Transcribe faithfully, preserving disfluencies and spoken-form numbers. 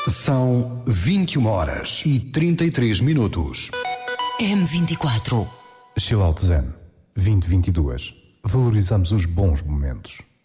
São vinte e uma horas e trinta e três minutos. M vinte e quatro. Chill Out Zen, vinte e vinte e dois. Valorizamos os bons momentos.